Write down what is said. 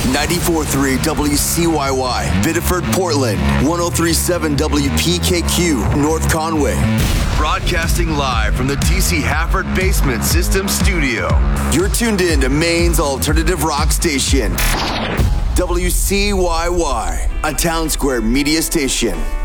94.3 WCYY, Biddeford, Portland. 103.7 WPKQ, North Conway. Broadcasting live from the DC Hafford Basement System Studio. You're tuned in to Maine's alternative rock station, WCYY, a Town Square media station.